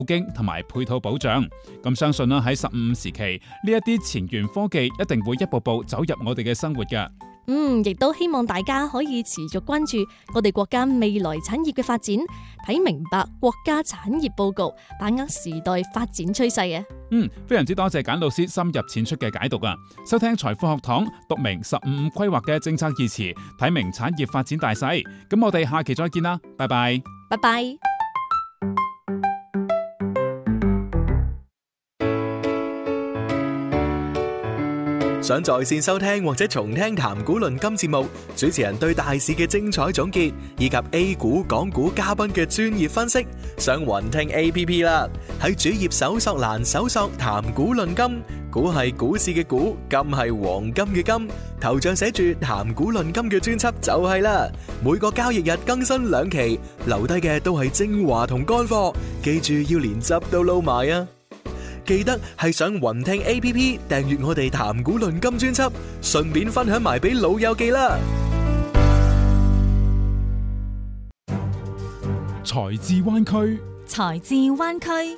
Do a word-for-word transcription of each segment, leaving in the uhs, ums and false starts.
經同埋配套保障。咁相信啦，喺十五時期呢一啲前沿科技一定會一步步走入我哋嘅生活㗎。 嗯，亦都希望大家可以持續關注我哋國家未來產業嘅發展，睇明白國家產業佈局，把握時代發展趨勢嘅。 嗯，非常之多謝簡老師深入淺出嘅解讀啊！收聽財富學堂，讀明十五五規劃嘅政策意詞，睇明產業發展大勢。咁我哋下期再見啦，拜拜， 拜拜。 想在線收聽或者重聽談股論金節目，主持人對大市嘅精彩總結，以及 A 股、港股嘉賓嘅專業分析，上雲聽 A P P 啦。喺主頁搜索欄搜索談股論金，股係股市嘅股，金係黃金嘅金，頭像寫住談股論金嘅專輯就係啦。每個交易日更新兩期，留低嘅都係精華同乾貨，記住要連汁都撈埋啊！記得係上雲聽 A P P 訂閱我哋談股論金專輯，順便分享埋俾老友記啦。 財智灣區， 財智灣區。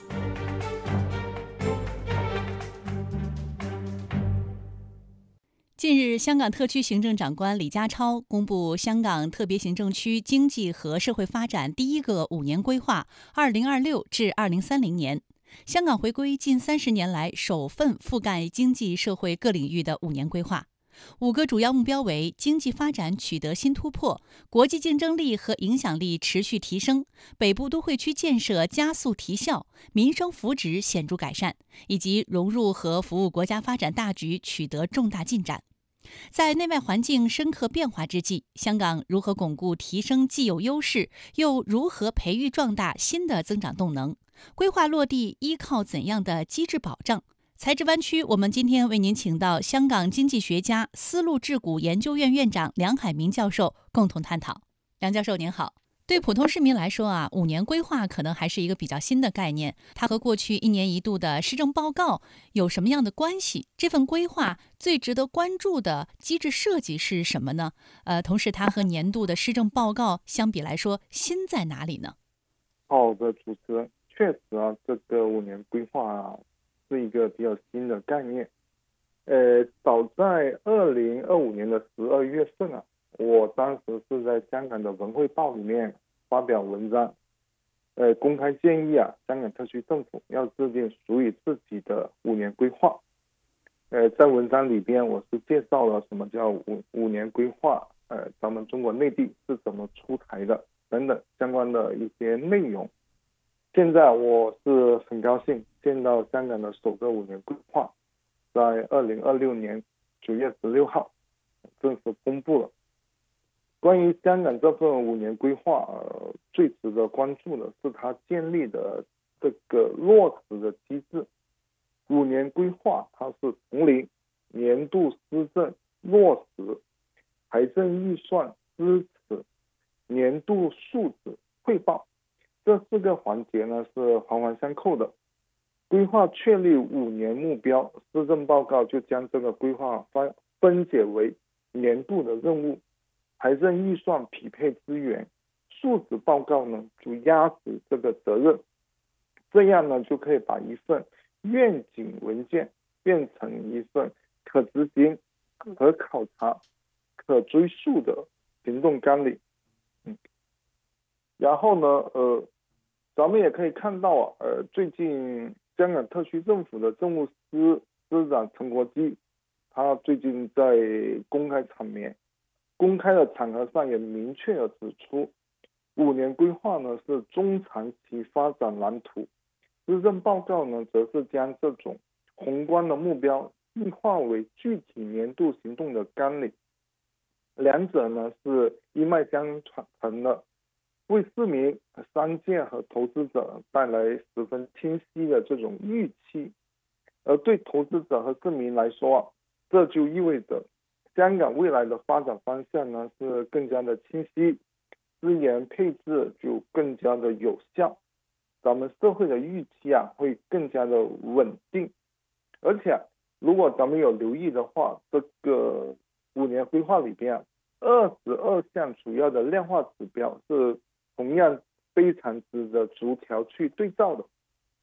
近日，香港特區行政長官李家超公布香港特別行政區經濟和社會發展第一個五年規劃（二零二六至二零三零年）。香港回歸近三十年來首份覆蓋經濟社會各領域的五年規劃，五個主要目標為：經濟發展取得新突破，國際競爭力和影響力持續提升，北部都會區建設加速提效，民生福祉顯著改善，以及融入和服務國家發展大局取得重大進展。在內外環境深刻變化之際，香港如何鞏固提升既有優勢，又如何培育壯大新的增長動能？規劃落地依靠怎樣的機制保障？財智灣區，我們今天為您請到香港經濟學家、絲路智谷研究院院長梁海明教授共同探討。梁教授您好。對普通市民來說啊，五年規劃可能還是一個比較新的概念，它和過去一年一度的施政報告有什麼樣的關係？這份規劃最值得關注的機制設計是什麼呢？呃，同時它和年度的施政報告相比來說，新在哪裡呢？ 好的，主持人，確實啊，這個五年規劃啊，是一個比較新的概念。呃，早在二零二五年的十二月份啊，我當時是在香港的文匯報裏面發表文章，呃，公開建議啊，香港特區政府要制定屬於自己的五年規劃。呃，在文章裏邊，我是介紹了什麼叫五五年規劃，呃，咱們中國內地是怎麼出台的等等相關的一些內容。現在我是很高興見到香港的首個五年規劃，在二零二六年九月十六號正式公布了。關於香港這份五年規劃，呃，最值得關注的是它建立的這個落實的機制。五年規劃它是從零年度施政落實、財政預算支持、年度數字匯報，這四個環節呢是環環相扣的。規劃確立五年目標，施政報告就將這個規劃分分解為年度的任務。財政預算匹配資源，數字報告呢就壓實這個責任，這樣呢就可以把一份願景文件變成一份可執行、可考察、可追溯的行動綱領。嗯，然後呢，呃，咱們也可以看到啊，呃，最近香港特區政府的政務司司長陳國基，他最近在公開場面。公開的場合上也明確地指出，五年規劃呢是中長期發展藍圖，施政報告呢則是將這種宏觀的目標細化為具體年度行動的綱領，兩者呢是一脈相承的，為市民、商界和投資者帶來十分清晰的這種預期，而對投資者和市民來說，這就意味着香港未來的發展方向呢是更加的清晰，資源配置就更加的有效，咱們社會的預期啊會更加的穩定。而且如果咱們有留意的話，這個五年規劃裏邊啊，二十二項主要的量化指標是同樣非常值得逐條去對照的。